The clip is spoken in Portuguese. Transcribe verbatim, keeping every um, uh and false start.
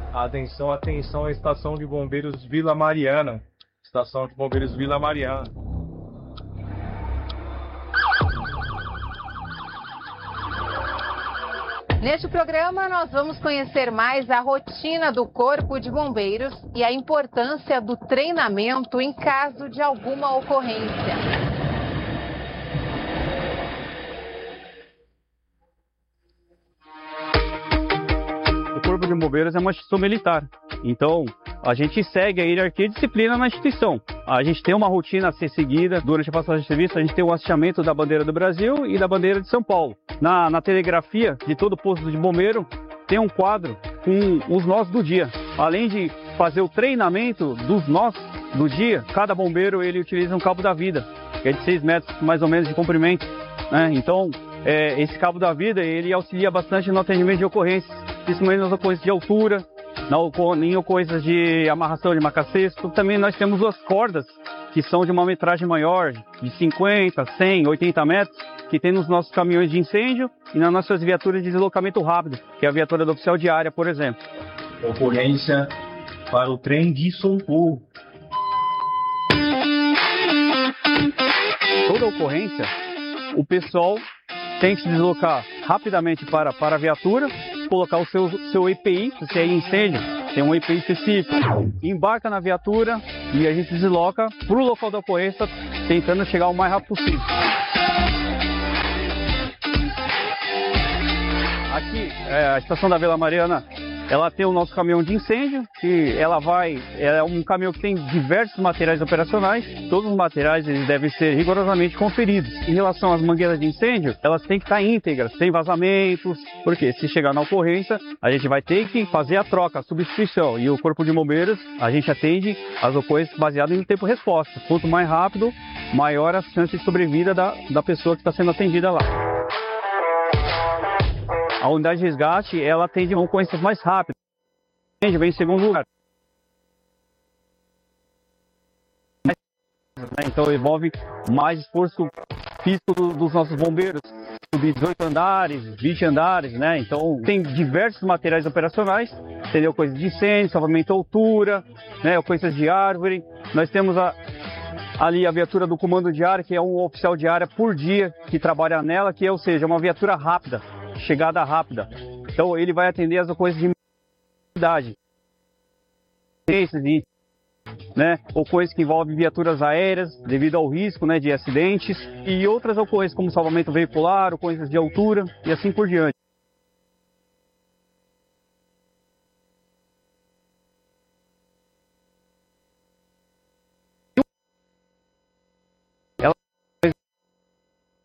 Atenção, atenção, a estação de bombeiros Vila Mariana. Estação de bombeiros Vila Mariana. Neste programa, nós vamos conhecer mais a rotina do Corpo de Bombeiros e a importância do treinamento em caso de alguma ocorrência. O Corpo de Bombeiros é uma instituição militar, então a gente segue a hierarquia e disciplina na instituição. A gente tem uma rotina a ser seguida durante a passagem de serviço, a gente tem o hasteamento da bandeira do Brasil e da bandeira de São Paulo. Na, na telegrafia de todo posto de bombeiro tem um quadro com os nós do dia. Além de fazer o treinamento dos nós do dia, cada bombeiro ele utiliza um cabo da vida, que é de seis metros mais ou menos de comprimento, né? Então, é, esse cabo da vida ele auxilia bastante no atendimento de ocorrências, principalmente nas ocorrências de altura, na, em ocorrências de amarração de macacesto. Também nós temos as cordas, que são de uma metragem maior, de cinquenta, cem, oitenta metros, que tem nos nossos caminhões de incêndio e nas nossas viaturas de deslocamento rápido, que é a viatura do oficial de área, por exemplo. Ocorrência para o trem de socorro. Toda ocorrência, o pessoal tem que se deslocar rapidamente para, para a viatura, colocar o seu, seu E P I, se é incêndio, tem um E P I específico, embarca na viatura e a gente desloca para o local da ocorrência, tentando chegar o mais rápido possível. Aqui, é, a estação da Vila Mariana, ela tem o nosso caminhão de incêndio, que ela vai, é um caminhão que tem diversos materiais operacionais, todos os materiais eles devem ser rigorosamente conferidos. Em relação às mangueiras de incêndio, elas têm que estar íntegras, sem vazamentos, porque se chegar na ocorrência, a gente vai ter que fazer a troca, a substituição, e o Corpo de Bombeiros, a gente atende as ocorrências baseadas em tempo-resposta. Quanto mais rápido, maior a chance de sobrevida da, da pessoa que está sendo atendida lá. A unidade de resgate, ela atende ocorrências mais rápidas. Vem em segundo lugar. Então envolve mais esforço físico dos nossos bombeiros. Subir dezoito andares, vinte andares, né? Então tem diversos materiais operacionais, entendeu? Coisas de incêndio, salvamento à altura, né? Coisas de árvore. Nós temos a, ali a viatura do comando de área, que é um oficial de área por dia que trabalha nela, que é, ou seja, uma viatura rápida. Chegada rápida. Então ele vai atender as ocorrências de idade, né, ou coisas que envolvem viaturas aéreas devido ao risco, né, de acidentes e outras ocorrências como salvamento veicular, ocorrências de altura e assim por diante.